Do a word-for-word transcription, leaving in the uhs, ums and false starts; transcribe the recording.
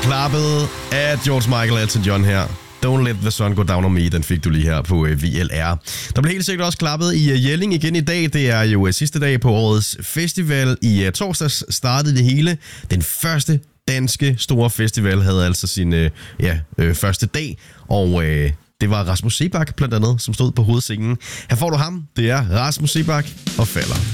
klappet af George Michael Elton John her. Don't Let the Sun Go Down on Me, den fik du lige her på uh, V L R. Der blev helt sikkert også klappet i uh, Jelling igen i dag. Det er jo uh, sidste dag på årets festival. I uh, torsdags startede det hele. Den første danske store festival havde altså sin uh, ja, uh, første dag, og uh, det var Rasmus Seebach blandt andet, som stod på hovedscenen. Her får du ham. Det er Rasmus Seebach og Falder.